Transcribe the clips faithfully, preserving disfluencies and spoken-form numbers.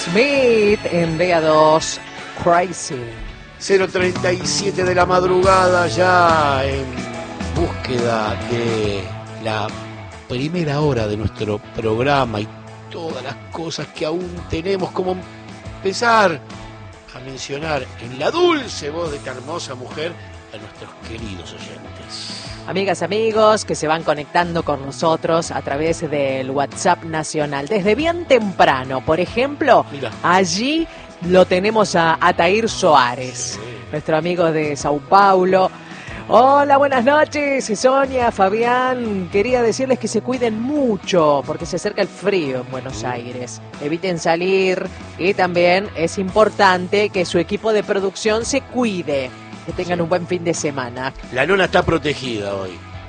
Smith en D A dos, Crazy. cero treinta y siete de la madrugada, ya en búsqueda de la primera hora de nuestro programa y todas las cosas que aún tenemos, como empezar a mencionar en la dulce voz de esta hermosa mujer a nuestros queridos oyentes. Amigas, amigos que se van conectando con nosotros a través del WhatsApp nacional. Desde bien temprano, por ejemplo, Mira. allí lo tenemos a Atair Soares, sí. nuestro amigo de Sao Paulo. Hola, buenas noches, Sonia, Fabián. Quería decirles que se cuiden mucho porque se acerca el frío en Buenos Aires. Eviten salir y también es importante que su equipo de producción se cuide. Que tengan sí. un buen fin de semana. La nona está protegida hoy.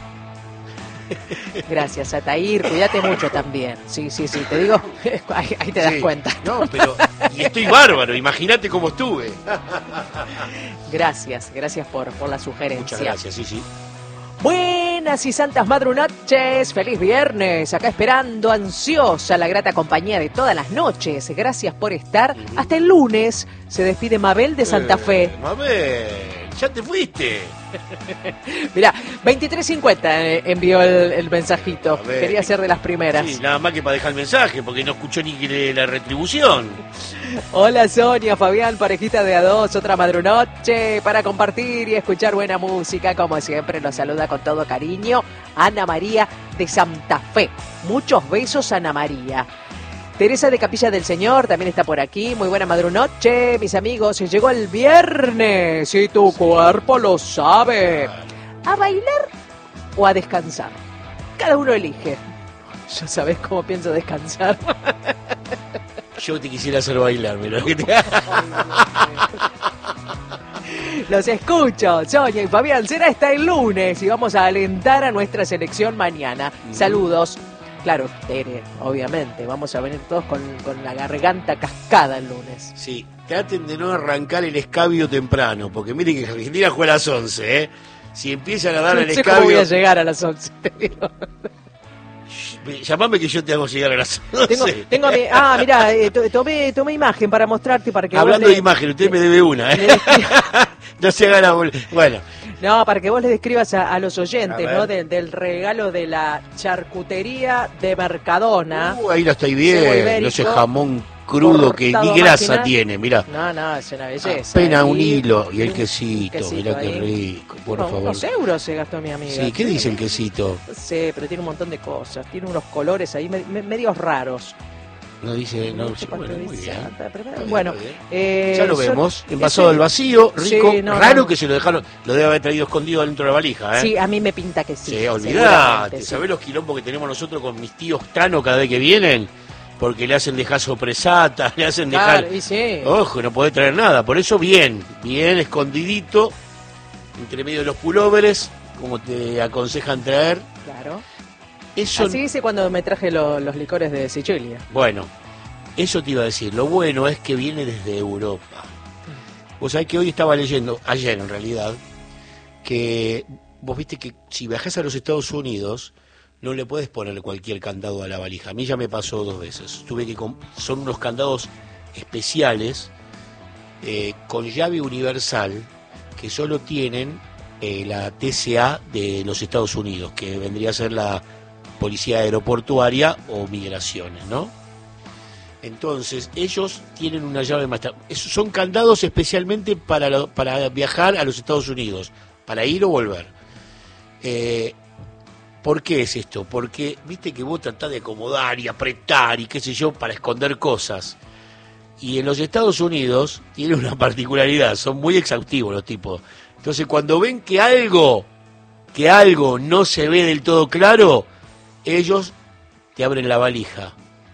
Gracias, Atair. Cuídate mucho también. Sí, sí, sí. Te digo, ahí, ahí te das sí. cuenta. No, pero y estoy bárbaro. Imagínate cómo estuve. Gracias, gracias por, por la sugerencia. Muchas gracias, sí, sí. Buenas y santas madrunoches, feliz viernes, acá esperando ansiosa la grata compañía de todas las noches. Gracias por estar. Uh-huh. Hasta el lunes se despide Mabel de Santa eh, Fe. Mabel, ya te fuiste. Mirá, veintitrés cincuenta eh, envió el, el mensajito. Quería ser de las primeras. Sí, nada más que para dejar el mensaje, porque no escuchó ni la retribución. Hola Sonia, Fabián, parejita de a dos, otra madrunoche para compartir y escuchar buena música. Como siempre, nos saluda con todo cariño Ana María de Santa Fe. Muchos besos, Ana María. Teresa de Capilla del Señor también está por aquí. Muy buena madrunoche, mis amigos. Llegó el viernes y tu cuerpo lo sabe. ¿A bailar o a descansar? Cada uno elige. Ya sabés cómo pienso descansar. Yo te quisiera hacer bailar, mira. Los escucho, Sonia y Fabián. Será hasta el lunes y vamos a alentar a nuestra selección mañana. Saludos. Claro, Tere, obviamente. Vamos a venir todos con, con la garganta cascada el lunes. Sí, traten de no arrancar el escabio temprano, porque miren que Argentina juega a las once, ¿eh? Si empiezan a dar no el sé escabio... cómo voy a llegar a las once, te digo. Llamame que yo te hago llegar a las once. Tengo, tengo mi, ah, mirá, eh, tomé, tomé imagen para mostrarte para que Hablando vos de le, imagen, usted le, me debe una, ¿eh? No se haga la... Bueno... No, para que vos le describas a, a los oyentes, a ¿no? De, del regalo de la charcutería de Mercadona. Uh, ahí lo estoy viendo, ese jamón crudo que ni grasa máquina. Tiene, mirá. No, no, es una belleza. Apenas un hilo y el quesito, quesito mirá ahí. Qué rico, por no, favor. Unos euros se gastó mi amiga. Sí, ¿qué sí, dice el quesito? No sé, pero tiene un montón de cosas, tiene unos colores ahí me, me, medios raros. No dice, no, no sé bueno, muy dice, bien. Bueno, eh, ya lo vemos, envasado al vacío, rico, sí, no, raro no. Que se lo dejaron, lo debe haber traído escondido dentro de la valija, ¿eh? Sí, a mí me pinta que sí. Sí, olvidate, ¿sabés sí. los quilombos que tenemos nosotros con mis tíos Tano cada vez que vienen? Porque le hacen dejar sopresata, le hacen dejar... Claro, y sí. Ojo, no podés traer nada, por eso bien, bien escondidito, entre medio de los pulóveres, como te aconsejan traer. Claro. Eso... Así hice cuando me traje lo, los licores de Sicilia. Bueno, eso te iba a decir. Lo bueno es que viene desde Europa. Vos sabés que hoy estaba leyendo, ayer en realidad, que vos viste que si viajás a los Estados Unidos no le puedes poner cualquier candado a la valija. A mí ya me pasó dos veces. Tuve que comp- son unos candados especiales eh, con llave universal que solo tienen eh, la T C A de los Estados Unidos, que vendría a ser la Policía Aeroportuaria o Migraciones, ¿no? Entonces, ellos tienen una llave más... Son candados especialmente para, lo, para viajar a los Estados Unidos, para ir o volver. Eh, ¿Por qué es esto? Porque, viste que vos tratás de acomodar y apretar y qué sé yo, para esconder cosas. Y en los Estados Unidos tienen una particularidad, son muy exhaustivos los tipos. Entonces, cuando ven que algo, que algo no se ve del todo claro... Ellos te abren la valija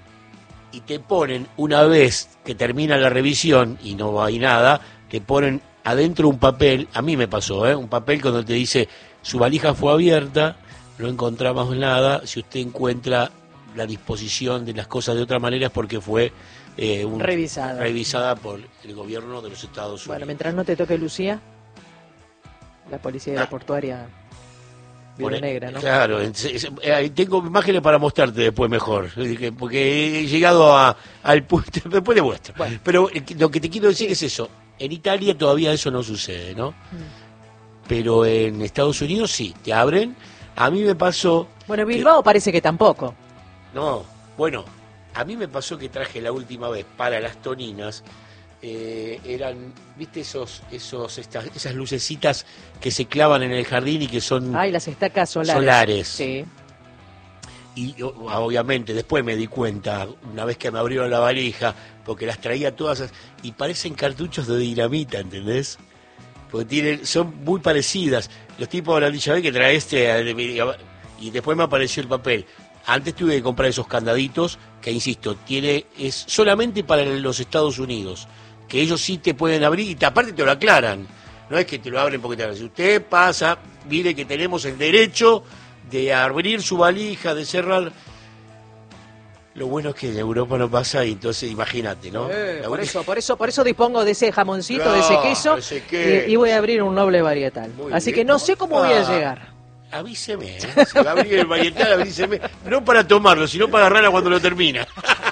y te ponen, una vez que termina la revisión y no hay nada, te ponen adentro un papel, a mí me pasó, ¿eh? Un papel cuando te dice, su valija fue abierta, no encontramos nada, si usted encuentra la disposición de las cosas de otra manera es porque fue eh, un, revisada. revisada por el gobierno de los Estados Unidos. Bueno, mientras no te toque Lucía, la policía aeroportuaria... Viuda Negra, ¿no? Claro, tengo imágenes para mostrarte después mejor, porque he llegado a, al punto, después de vuestro. Bueno. Pero lo que te quiero decir es eso, en Italia todavía eso no sucede, ¿no? Mm. Pero en Estados Unidos sí, te abren. A mí me pasó... Bueno, Bilbao que, parece que tampoco. No, bueno, a mí me pasó que traje la última vez para las toninas, eh, eran, ¿viste esos, esos, estas, esas lucecitas que se clavan en el jardín y que son... Ay, las estacas solares. Solares. Sí. Y obviamente después me di cuenta, una vez que me abrieron la valija, porque las traía todas, y parecen cartuchos de dinamita, ¿entendés? Porque tienen, son muy parecidas. Los tipos habrán dicho, que trae este, y después me apareció el papel. Antes tuve que comprar esos candaditos, que insisto, tiene es solamente para los Estados Unidos, que ellos sí te pueden abrir, y te, aparte te lo aclaran. No es que te lo abren porque te abren. Si usted pasa, mire que tenemos el derecho de abrir su valija, de cerrar. Lo bueno es que en Europa no pasa, y entonces imagínate, ¿no? Eh, por eso, por eso, por eso dispongo de ese jamoncito, claro, de ese queso, ese queso. Y, y voy a abrir un noble varietal. Muy Así bien. Que no sé cómo ah, voy a llegar. Avíseme, ¿eh? Si va a abrir el varietal, avíseme. No para tomarlo, sino para agarrarla cuando lo termina.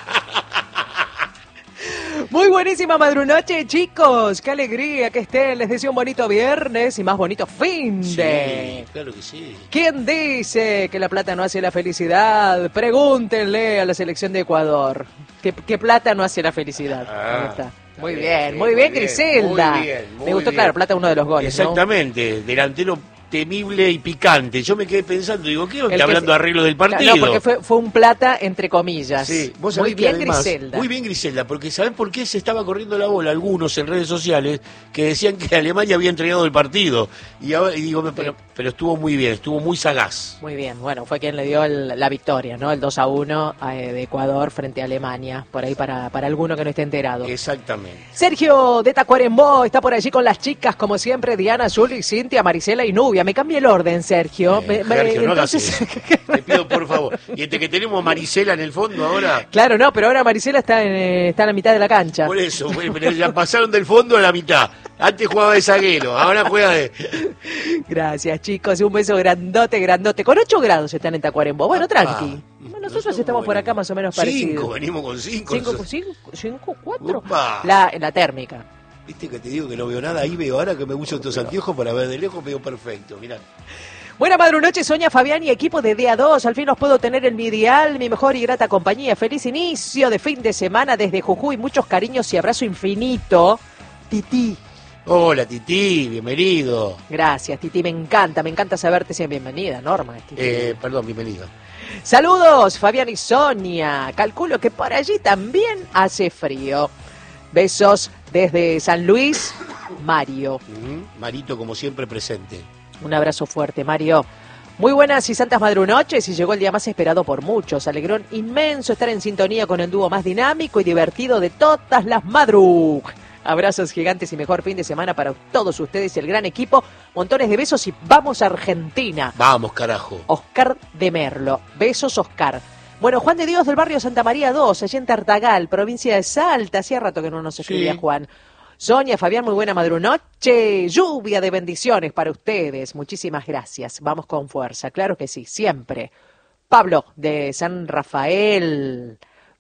Muy buenísima madrunoche, chicos. Qué alegría que estén. Les deseo un bonito viernes y más bonito fin de. Sí, claro que sí. ¿Quién dice que la plata no hace la felicidad? Pregúntenle a la selección de Ecuador. ¿Qué, qué plata no hace la felicidad? Ah, Ahí está. Muy bien, sí, muy bien, Griselda. Muy bien, muy Me gustó, bien. Claro, plata uno de los goles. Exactamente, ¿no? Delantero temible y picante. Yo me quedé pensando, digo, ¿qué está hablando se... de arreglo del partido? No, porque fue, fue un plata entre comillas. Sí, vos muy bien, además, Griselda. Muy bien, Griselda, porque ¿sabés por qué se estaba corriendo la bola? Algunos en redes sociales que decían que Alemania había entregado el partido. Y, ahora, y digo, sí. pero, pero estuvo muy bien, estuvo muy sagaz. Muy bien, bueno, fue quien le dio el, la victoria, ¿no? El dos a uno eh, de Ecuador frente a Alemania, por ahí para, para alguno que no esté enterado. Exactamente. Sergio de Tacuarembó está por allí con las chicas, como siempre, Diana, Zuli, Cintia, Marisela y Nubia. Me cambia el orden, Sergio. Eh, me, Sergio, me, no entonces... hagas eso. Te pido por favor. Y entre que tenemos a Marisela en el fondo ahora. Claro, no, pero ahora Marisela está en, eh, está en la mitad de la cancha. Por eso, pero ya pasaron del fondo a la mitad. Antes jugaba de zaguero, ahora juega de... Gracias, chicos. Un beso grandote, grandote. Con ocho grados están en Tacuarembó. Bueno, tranqui. Bueno, nosotros no estamos por acá más o menos parecidos. Cinco, venimos con cinco. Cinco, cinco, cinco cuatro. La, la térmica. Viste que te digo que no veo nada, ahí veo ahora que me uso estos anteojos para ver de lejos, veo perfecto, mirá. Buena madrunoche, Sonia, Fabián y equipo de D A dos. Al fin los puedo tener en mi dial, mi mejor y grata compañía. Feliz inicio de fin de semana desde Jujuy. Muchos cariños y abrazo infinito. Titi. Hola, Titi, bienvenido. Gracias, Titi, me encanta, me encanta saberte siempre. Bienvenida, Norma. Titi. Eh, perdón, bienvenido. Saludos, Fabián y Sonia. Calculo que por allí también hace frío. Besos desde San Luis, Mario. Uh-huh. Marito, como siempre, presente. Un abrazo fuerte, Mario. Muy buenas y santas madrunoches, y llegó el día más esperado por muchos. Alegrón inmenso estar en sintonía con el dúo más dinámico y divertido de todas las madrug. Abrazos gigantes y mejor fin de semana para todos ustedes y el gran equipo. Montones de besos y vamos a Argentina. Vamos, carajo. Oscar de Merlo. Besos, Oscar. Bueno, Juan de Dios del barrio Santa María dos, allí en Tartagal, provincia de Salta. Hacía rato que no nos escribía, sí. Juan. Sonia, Fabián, muy buena madrunoche. Lluvia de bendiciones para ustedes. Muchísimas gracias. Vamos con fuerza. Claro que sí, siempre. Pablo, de San Rafael.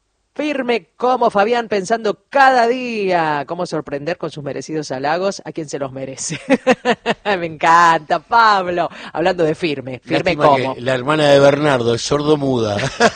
Firme como Fabián, pensando cada día cómo sorprender con sus merecidos halagos a quien se los merece. Me encanta, Pablo. Hablando de firme, firme Lástima como. La hermana de Bernardo es sordo-muda.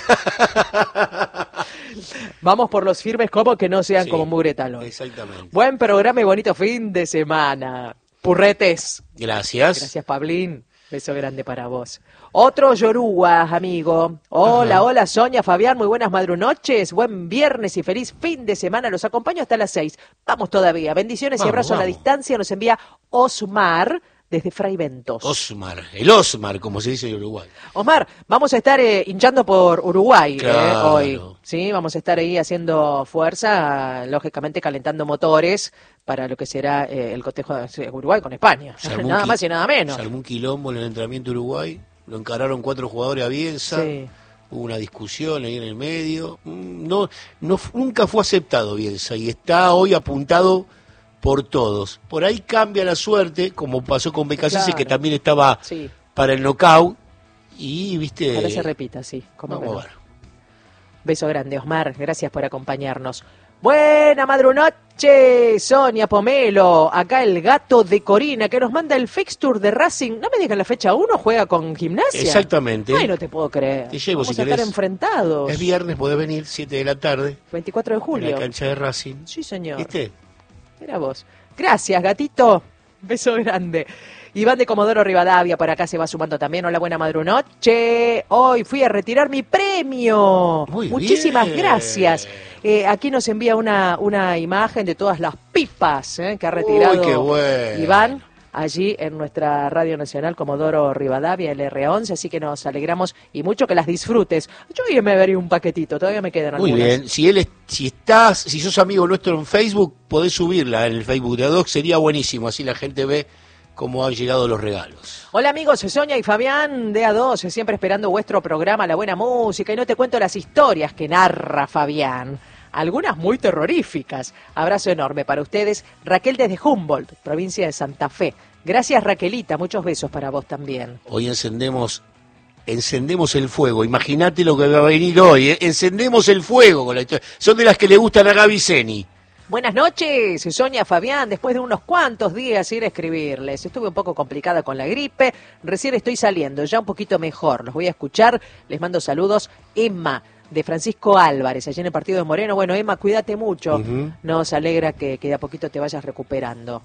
Vamos por los firmes como que no sean sí, como mugre talón. Exactamente. Buen programa y bonito fin de semana. Purretes. Gracias. Gracias, Pablín. Beso grande para vos. Otro Yoruba, amigo. Hola, Ajá. hola, Sonia, Fabián, muy buenas madrunoches. Buen viernes y feliz fin de semana. Los acompaño hasta las seis. Vamos todavía. Bendiciones vamos, y abrazos a la distancia. Nos envía Osmar desde Fray Bentos. Osmar, el Osmar, como se dice en Uruguay. Osmar, vamos a estar eh, hinchando por Uruguay claro. eh, hoy. Sí, vamos a estar ahí haciendo fuerza, lógicamente calentando motores para lo que será eh, el cotejo de Uruguay con España. Nada más y nada menos. Se armó un quilombo en el entrenamiento de Uruguay, lo encararon cuatro jugadores a Bielsa, sí. Hubo una discusión ahí en el medio. No, no, nunca fue aceptado Bielsa y está hoy apuntado por todos. Por ahí cambia la suerte, como pasó con Becasese, claro. que también estaba sí. para el knockout y, viste... Ahora se repita, sí. ¿Cómo vamos no? a ver. Beso grande, Osmar. Gracias por acompañarnos. Buena madrunoche, Sonia Pomelo. Acá el gato de Corina que nos manda el fixture de Racing. No me digan la fecha uno, juega con Gimnasia. Exactamente. Ay, no te puedo creer. Te llevo, Vamos si a estar querés. enfrentados. Es viernes, podés venir, siete de la tarde. veinticuatro de julio. En la cancha de Racing. Sí, señor. ¿Viste? Mira vos. Gracias, gatito. Beso grande. Iván de Comodoro Rivadavia por acá se va sumando también. Hola, buena madrunoche. Hoy fui a retirar mi premio. Muy Muchísimas bien. gracias. Eh, aquí nos envía una, una imagen de todas las pipas eh, que ha retirado Uy, qué bueno. Iván allí en nuestra Radio Nacional Comodoro Rivadavia, el R once, así que nos alegramos y mucho que las disfrutes. Yo hoy me veré un paquetito, todavía me quedan Muy algunas. bien. Si él es, si estás, si sos amigo nuestro en Facebook, podés subirla en el Facebook de Adoc, sería buenísimo, así la gente ve cómo han llegado los regalos. Hola amigos, Sonia y Fabián de A dos, siempre esperando vuestro programa, la buena música, y no te cuento las historias que narra Fabián, algunas muy terroríficas. Abrazo enorme para ustedes. Raquel desde Humboldt, provincia de Santa Fe. Gracias Raquelita, muchos besos para vos también. Hoy encendemos, encendemos el fuego. Imagínate lo que va a venir hoy, ¿eh? Encendemos el fuego con la historia. Son de las que le gustan a Gaby Zeni. Buenas noches, Sonia Fabián, después de unos cuantos días ir a escribirles. Estuve un poco complicada con la gripe, recién estoy saliendo, ya un poquito mejor. Los voy a escuchar, les mando saludos. Emma, de Francisco Álvarez, allí en el partido de Moreno. Bueno, Emma, cuídate mucho, Uh-huh. nos alegra que, que de a poquito te vayas recuperando.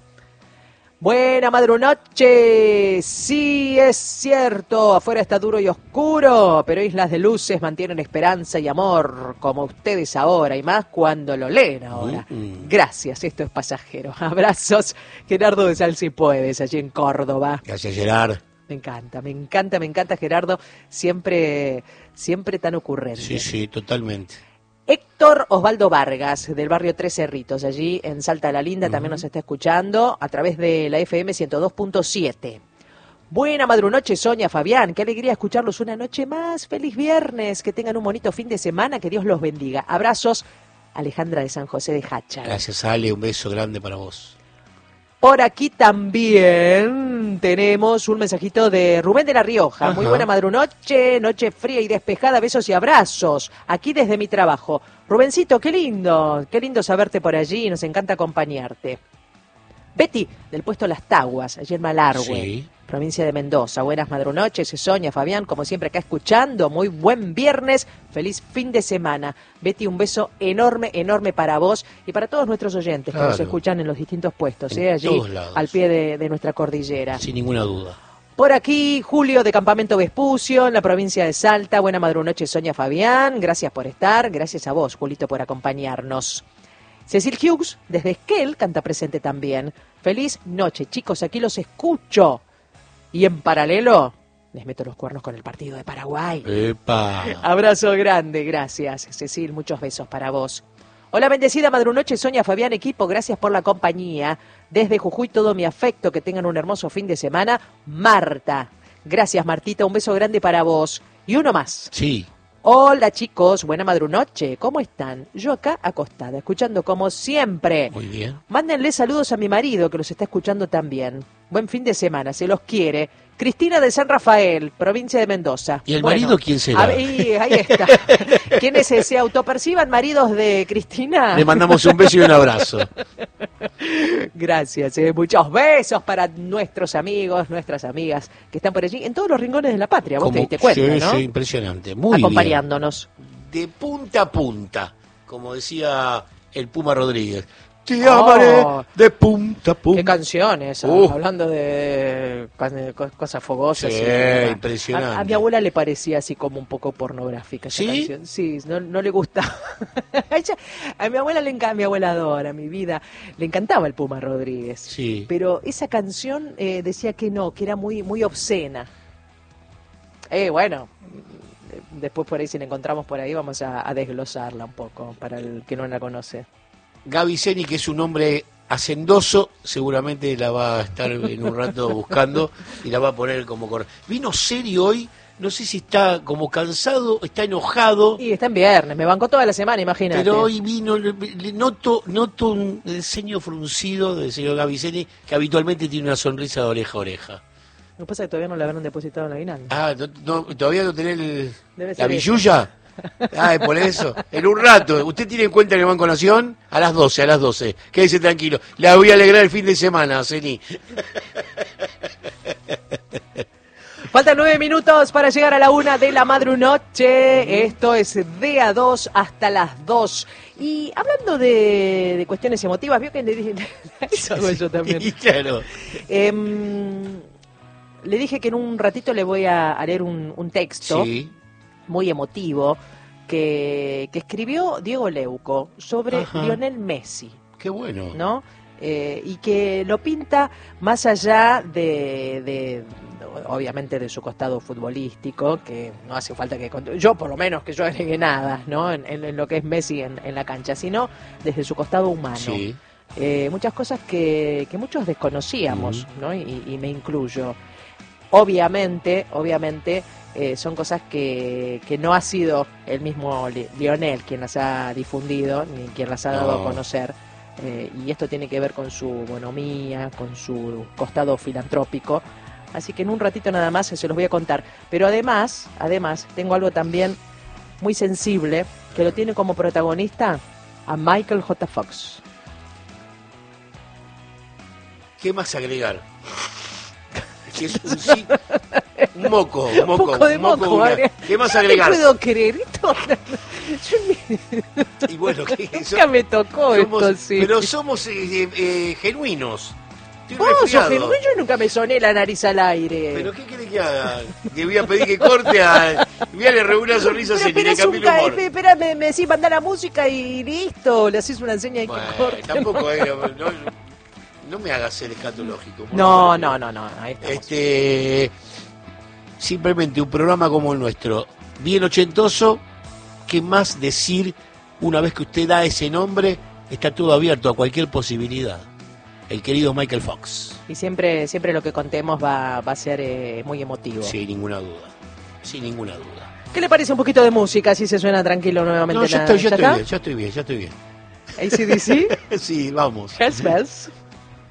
Buena madrunoche, sí es cierto, afuera está duro y oscuro, pero Islas de Luces mantienen esperanza y amor, como ustedes ahora, y más cuando lo leen ahora. Mm-mm. Gracias, esto es pasajero. Abrazos, Gerardo de Sal Si Puedes, allí en Córdoba. Gracias, Gerard. Me encanta, me encanta, me encanta Gerardo, siempre, siempre tan ocurrente. Sí, sí, totalmente. Héctor Osvaldo Vargas, del barrio Tres Cerritos, allí en Salta de la Linda, uh-huh. También nos está escuchando a través de la F M ciento dos punto siete. Buena madrunoche, Sonia, Fabián, qué alegría escucharlos una noche más. Feliz viernes, que tengan un bonito fin de semana, que Dios los bendiga. Abrazos, Alejandra de San José de Hacha. Gracias, Ale, un beso grande para vos. Por aquí también tenemos un mensajito de Rubén de La Rioja. Ajá. Muy buena madrunoche, noche fría y despejada, besos y abrazos. Aquí desde mi trabajo. Rubencito, qué lindo, qué lindo saberte por allí, nos encanta acompañarte. Betty, del puesto Las Taguas, allí en Malargüe, sí. Provincia de Mendoza. Buenas madrunoches, Sonia, Fabián, como siempre acá escuchando. Muy buen viernes, feliz fin de semana. Betty, un beso enorme, enorme para vos y para todos nuestros oyentes claro. que nos escuchan en los distintos puestos, en ¿eh? Allí todos lados. Al pie de, de nuestra cordillera. Sin ninguna duda. Por aquí, Julio de Campamento Vespucio, en la provincia de Salta. Buena madrunoche, Sonia, Fabián. Gracias por estar. Gracias a vos, Julito, por acompañarnos. Cecil Hughes, desde Esquel, canta presente también. Feliz noche, chicos, aquí los escucho. Y en paralelo, les meto los cuernos con el partido de Paraguay. ¡Epa! Abrazo grande, gracias, Cecil, muchos besos para vos. Hola, bendecida madrunoche, Sonia, Fabián, equipo, gracias por la compañía. Desde Jujuy, todo mi afecto, que tengan un hermoso fin de semana. Marta, gracias, Martita, un beso grande para vos. Y uno más. Sí. Hola chicos, buena madrunoche, ¿cómo están? Yo acá acostada, escuchando como siempre. Muy bien. Mándenle saludos a mi marido que los está escuchando también. Buen fin de semana, se los quiere. Cristina de San Rafael, provincia de Mendoza. ¿Y el bueno, marido quién será? Ahí, ahí está. ¿Quiénes se, se autoperciban maridos de Cristina? Le mandamos un beso y un abrazo. Gracias, eh. Muchos besos para nuestros amigos, nuestras amigas que están por allí, en todos los rincones de la patria. Vos Como, te diste cuenta, sí, ¿no? Sí, impresionante. Muy acompañándonos. Bien. De punta a punta, como decía el Puma Rodríguez. Te oh, amaré de punta a punta. Qué canción esa, uh. hablando de, de cosas fogosas. Sí, y impresionante. A, a mi abuela le parecía así como un poco pornográfica esa ¿Sí? canción. Sí, no, no le gusta. a, ella, a mi abuela le encanta, mi abuela adora, mi vida, le encantaba el Puma Rodríguez. Sí. Pero esa canción eh, decía que no, que era muy, muy obscena. Eh, bueno, después por ahí si la encontramos por ahí vamos a, a desglosarla un poco para el que no la conoce. Gaby Zeni, que es un hombre hacendoso, seguramente la va a estar en un rato buscando y la va a poner como cor... Vino serio hoy, no sé si está como cansado, está enojado. Y está en viernes, me bancó toda la semana, imagínate. Pero hoy vino, noto, noto un ceño fruncido del señor Gaby Zeni, que habitualmente tiene una sonrisa de oreja a oreja. Lo que pasa es que todavía no le habrán depositado el aguinaldo. Ah, no, no, ¿todavía no tenés el, Debe la ser billulla? Ah, por eso. En un rato. ¿Usted tiene en cuenta en el Banco Nación? A las doce, a las doce. Quédese tranquilo. La voy a alegrar el fin de semana, Ceni. Faltan nueve minutos para llegar a la una de la madrunoche. Esto es de a dos hasta las dos. Y hablando de, de cuestiones emotivas, vio que le dije... Eso hago yo también. Sí, claro. Eh, le dije que en un ratito le voy a, a leer un, un texto Sí. muy emotivo que, que escribió Diego Leuco sobre Ajá. Lionel Messi, Qué bueno. ¿no? Eh, y que lo pinta más allá de, de, obviamente, de su costado futbolístico, que no hace falta que cont- yo por lo menos que yo agregue nada, ¿no? En, en- en lo que es Messi en, en la cancha, sino desde su costado humano. Sí. Eh, muchas cosas que, que muchos desconocíamos, Ujú. ¿no? Y, y me incluyo. Obviamente, obviamente, eh, son cosas que, que no ha sido el mismo Li- Lionel quien las ha difundido, ni quien las ha dado No. a conocer. Eh, y esto tiene que ver con su bonomía, con su costado filantrópico. Así que en un ratito nada más se los voy a contar. Pero además, además, tengo algo también muy sensible que lo tiene como protagonista a Michael J. Fox. ¿Qué más agregar? Que es un, sí, un moco, un moco, Un poco de un moco, moco, una- agre- ¿Qué más Yo agregar? no puedo creer esto. Yo ni- Y bueno, ¿qué eso? nunca me tocó Somos- esto, sí. Pero somos eh, eh, genuinos. Estoy Vos sos resfriado. genuino, yo nunca me soné la nariz al aire. ¿Pero qué quiere que haga? Que voy a pedir que corte a... Voy a le reúna una sonrisa Pero, y pero le es cambie un el ca- humor. espe- espera, me, me decís mandar la música y listo, le haces una seña y Bueno, que corte. tampoco es... No, no me hagas ser escatológico. por No, favor. no, no, no, ahí estamos. Este... Simplemente un programa como el nuestro, bien ochentoso. ¿Qué más decir una vez que usted da ese nombre? Está todo abierto a cualquier posibilidad. El querido Michael Fox. Y siempre, siempre lo que contemos va, va a ser eh, muy emotivo. Sin ninguna duda. Sin ninguna duda. ¿Qué le parece un poquito de música si se suena tranquilo nuevamente? No, ya la- estoy, ya ¿Ya estoy está? bien, ya estoy bien, ya estoy bien. A C D C, Sí, vamos. Hells Bells.